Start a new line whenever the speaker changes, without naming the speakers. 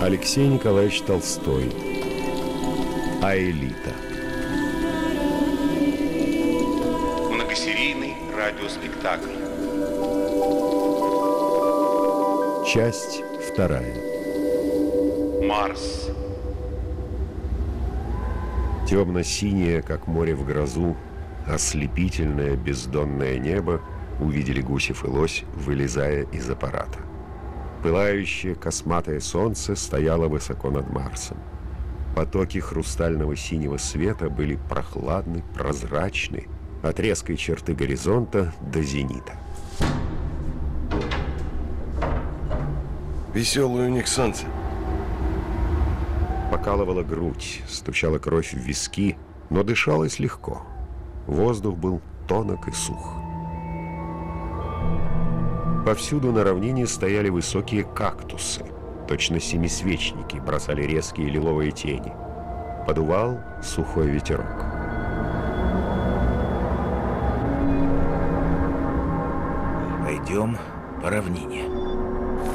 Алексей Николаевич Толстой. Аэлита.
Многосерийный радиоспектакль.
Часть вторая.
Марс.
Темно-синее, как море в грозу, ослепительное бездонное небо увидели Гусев и Лось, вылезая из аппарата. Пылающее косматое солнце стояло высоко над Марсом. Потоки хрустального синего света были прохладны, прозрачны, от резкой черты горизонта до зенита.
Веселое у них солнце.
Покалывала грудь, стучала кровь в виски, но дышалось легко. Воздух был тонок и сух. Повсюду на равнине стояли высокие кактусы, точно семисвечники, бросали резкие лиловые тени. Подувал сухой ветерок.
Пойдем по равнине.